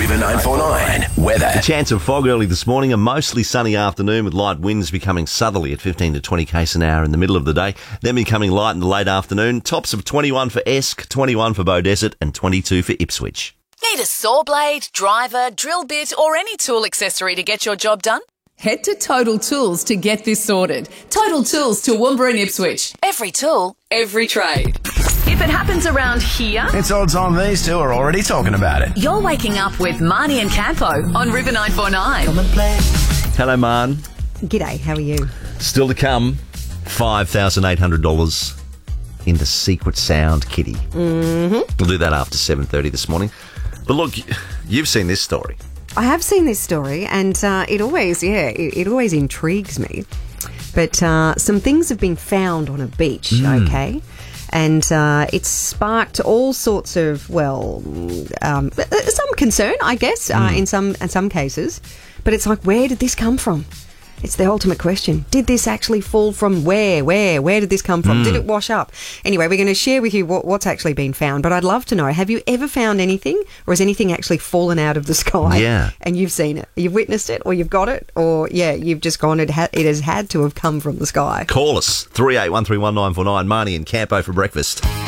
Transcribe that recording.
River 949 weather. A chance of fog early this morning, a mostly sunny afternoon with light winds becoming southerly at 15 to 20 k's an hour in the middle of the day, then becoming light in the late afternoon. Tops of 21 for Esk, 21 for Beaudesert and 22 for Ipswich. Need a saw blade, driver, drill bit or any tool accessory to get your job done? Head to Total Tools to get this sorted. Total Tools, Toowoomba and Ipswich. Every tool, Every trade. if it happens around here, It's odds on these two are already talking about it. you're waking up with Marnie and Campo on River 949. Hello, Man. G'day, how are you? Still to come, $5,800 in the Secret Sound kitty. We'll do that after 7:30 this morning. But look, you've seen this story. I have seen this story, and it always intrigues me. But some things have been found on a beach, okay? And it's sparked all sorts of, some concern, I guess, in some cases. But it's like, where did this come from? It's the ultimate question. Did this actually fall from where? Where did this come from? Did it wash up? Anyway, we're going to share with you what's actually been found. But I'd love to know, have you ever found anything? Or has anything actually fallen out of the sky? Yeah. And you've seen it? You've witnessed it? Or you've got it? Or, you've just gone, it has had to have come from the sky. Call us, 38131949, Marnie and Campo for breakfast.